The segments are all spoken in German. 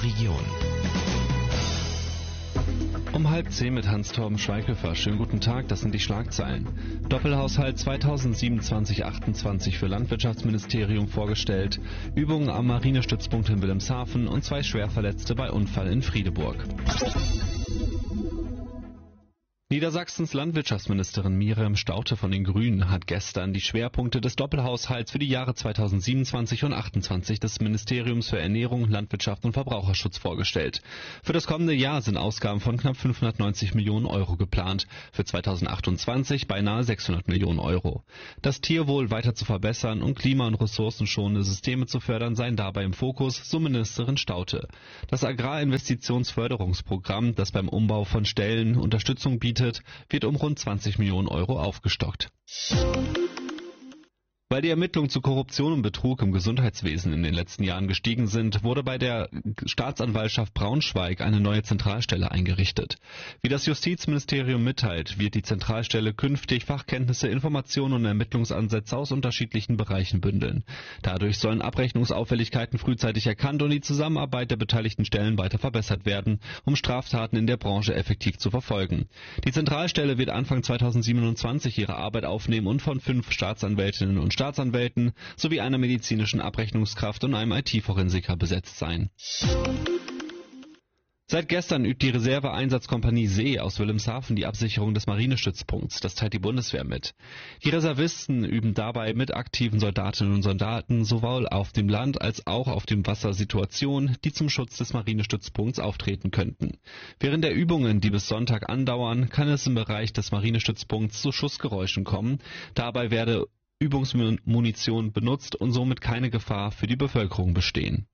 zur Region. Um 9:30 mit Hans-Torben Schweighöfer. Schönen guten Tag, das sind die Schlagzeilen. Doppelhaushalt 2027/28 für Landwirtschaftsministerium vorgestellt, Übungen am Marinestützpunkt in Wilhelmshaven und 2 Schwerverletzte bei Unfall in Friedeburg. Niedersachsens Landwirtschaftsministerin Miriam Staudte von den Grünen hat gestern die Schwerpunkte des Doppelhaushalts für die Jahre 2027 und 28 des Ministeriums für Ernährung, Landwirtschaft und Verbraucherschutz vorgestellt. Für das kommende Jahr sind Ausgaben von knapp 590 Millionen Euro geplant, für 2028 beinahe 600 Millionen Euro. Das Tierwohl weiter zu verbessern und klima- und ressourcenschonende Systeme zu fördern seien dabei im Fokus, so Ministerin Staudte. Das Agrarinvestitionsförderungsprogramm, das beim Umbau von Ställen Unterstützung bietet, wird um rund 20 Millionen Euro aufgestockt. Weil die Ermittlungen zu Korruption und Betrug im Gesundheitswesen in den letzten Jahren gestiegen sind, wurde bei der Staatsanwaltschaft Braunschweig eine neue Zentralstelle eingerichtet. Wie das Justizministerium mitteilt, wird die Zentralstelle künftig Fachkenntnisse, Informationen und Ermittlungsansätze aus unterschiedlichen Bereichen bündeln. Dadurch sollen Abrechnungsauffälligkeiten frühzeitig erkannt und die Zusammenarbeit der beteiligten Stellen weiter verbessert werden, um Straftaten in der Branche effektiv zu verfolgen. Die Zentralstelle wird Anfang 2027 ihre Arbeit aufnehmen und von 5 Staatsanwältinnen und Staatsanwälten sowie einer medizinischen Abrechnungskraft und einem IT-Forensiker besetzt sein. Seit gestern übt die Reserveeinsatzkompanie See aus Wilhelmshaven die Absicherung des Marinestützpunkts. Das teilt die Bundeswehr mit. Die Reservisten üben dabei mit aktiven Soldatinnen und Soldaten sowohl auf dem Land als auch auf dem Wasser Situationen, die zum Schutz des Marinestützpunkts auftreten könnten. Während der Übungen, die bis Sonntag andauern, kann es im Bereich des Marinestützpunkts zu Schussgeräuschen kommen. Dabei werde Übungsmunition benutzt und somit keine Gefahr für die Bevölkerung bestehen.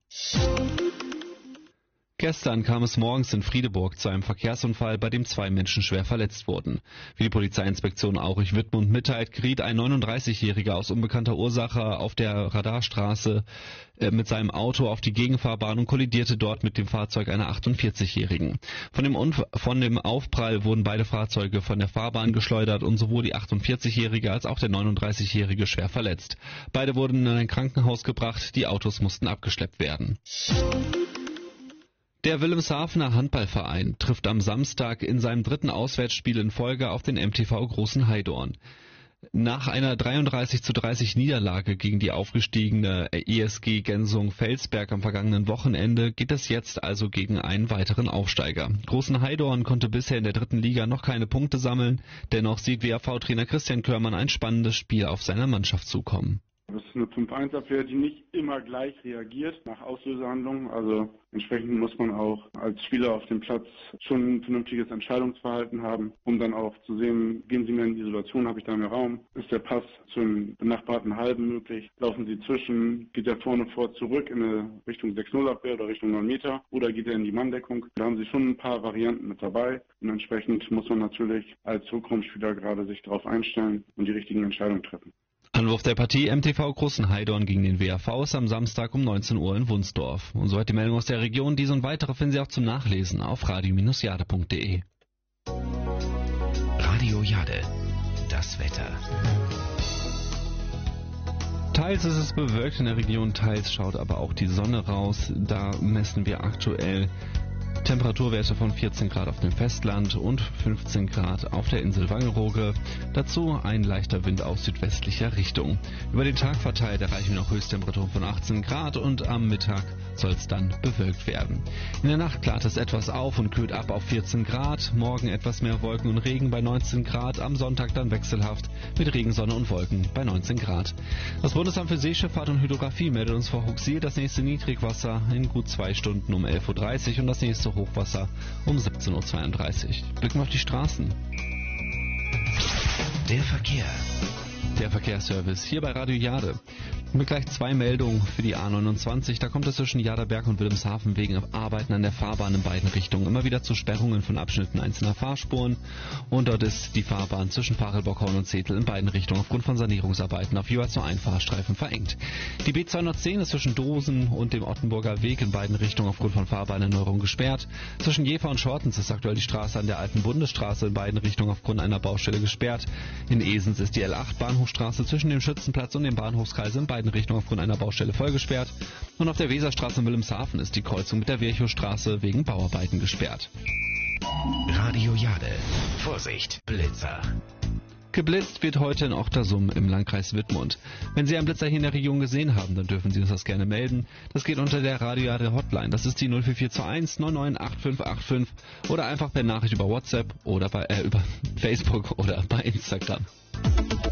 Gestern kam es morgens in Friedeburg zu einem Verkehrsunfall, bei dem 2 Menschen schwer verletzt wurden. Wie die Polizeiinspektion Aurich-Wittmund mitteilt, geriet ein 39-Jähriger aus unbekannter Ursache auf der Radarstraße mit seinem Auto auf die Gegenfahrbahn und kollidierte dort mit dem Fahrzeug einer 48-Jährigen. Von dem Aufprall wurden beide Fahrzeuge von der Fahrbahn geschleudert und sowohl die 48-Jährige als auch der 39-Jährige schwer verletzt. Beide wurden in ein Krankenhaus gebracht, die Autos mussten abgeschleppt werden. Der Wilhelmshavener Handballverein trifft am Samstag in seinem 3. Auswärtsspiel in Folge auf den MTV Großen Heidorn. Nach einer 33:30 Niederlage gegen die aufgestiegene ESG Gensung-Felsberg am vergangenen Wochenende geht es jetzt also gegen einen weiteren Aufsteiger. Großen Heidorn konnte bisher in der 3. Liga noch keine Punkte sammeln, dennoch sieht WAV-Trainer Christian Körmann ein spannendes Spiel auf seiner Mannschaft zukommen. Das ist eine 5-1-Abwehr, die nicht immer gleich reagiert nach Auslösehandlungen. Also entsprechend muss man auch als Spieler auf dem Platz schon ein vernünftiges Entscheidungsverhalten haben, um dann auch zu sehen, gehen sie mir in Isolation, habe ich da mehr Raum, ist der Pass zum benachbarten Halben möglich, laufen sie zwischen, geht er vorne vor zurück in eine Richtung 6-0-Abwehr oder Richtung 9 Meter oder geht er in die Manndeckung. Da haben sie schon ein paar Varianten mit dabei und entsprechend muss man natürlich als Rückraumspieler gerade sich darauf einstellen und die richtigen Entscheidungen treffen. Anwurf der Partie MTV Großen Heidorn gegen den WAV ist am Samstag um 19 Uhr in Wunsdorf. Und soweit die Meldung aus der Region. Diese und weitere finden Sie auch zum Nachlesen auf radio-jade.de. Radio Jade, das Wetter. Teils ist es bewölkt in der Region, teils schaut aber auch die Sonne raus. Da messen wir aktuell Temperaturwerte von 14 Grad auf dem Festland und 15 Grad auf der Insel Wangerooge. Dazu ein leichter Wind aus südwestlicher Richtung. Über den Tag verteilt erreichen wir noch Höchsttemperaturen von 18 Grad und am Mittag soll es dann bewölkt werden. In der Nacht klart es etwas auf und kühlt ab auf 14 Grad. Morgen etwas mehr Wolken und Regen bei 19 Grad. Am Sonntag dann wechselhaft mit Regen, Sonne und Wolken bei 19 Grad. Das Bundesamt für Seeschifffahrt und Hydrographie meldet uns vor Huxil das nächste Niedrigwasser in gut 2 Stunden um 11:30 Uhr und das nächste Hochwasser um 17:32 Uhr. Blicken wir auf die Straßen. Der Verkehr. Der Verkehrsservice hier bei Radio Jade. Mit gleich 2 Meldungen für die A29. Da kommt es zwischen Jaderberg und Wilhelmshaven wegen Arbeiten an der Fahrbahn in beiden Richtungen immer wieder zu Sperrungen von Abschnitten einzelner Fahrspuren. Und dort ist die Fahrbahn zwischen Pachelbockhorn und Zetel in beiden Richtungen aufgrund von Sanierungsarbeiten auf jeweils nur einen Fahrstreifen verengt. Die B210 ist zwischen Dosen und dem Ottenburger Weg in beiden Richtungen aufgrund von Fahrbahnerneuerung gesperrt. Zwischen Jever und Schortens ist aktuell die Straße an der alten Bundesstraße in beiden Richtungen aufgrund einer Baustelle gesperrt. In Esens ist die L8 Bahnhofstraße zwischen dem Schützenplatz und dem Bahnhofskreis in beiden beiden Richtungen aufgrund einer Baustelle voll gesperrt. Und auf der Weserstraße in Wilhelmshaven ist die Kreuzung mit der Virchowstraße wegen Bauarbeiten gesperrt. Radio Jade. Vorsicht, Blitzer. Geblitzt wird heute in Ochtersum im Landkreis Wittmund. Wenn Sie einen Blitzer hier in der Region gesehen haben, dann dürfen Sie uns das gerne melden. Das geht unter der Radio Jade Hotline. Das ist die 04421 998585 oder einfach per Nachricht über WhatsApp oder über Facebook oder bei Instagram.